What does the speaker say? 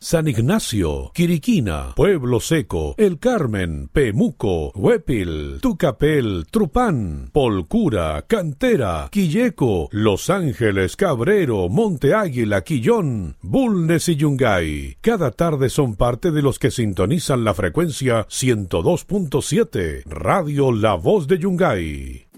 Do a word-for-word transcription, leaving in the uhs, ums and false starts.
San Ignacio, Quiriquina, Pueblo Seco, El Carmen, Pemuco, Huépil, Tucapel, Trupán, Polcura, Cantera, Quilleco, Los Ángeles, Cabrero, Monte Águila, Quillón, Bulnes y Yungay. Cada tarde son parte de los que sintonizan la frecuencia ciento dos punto siete, Radio La Voz de Yungay.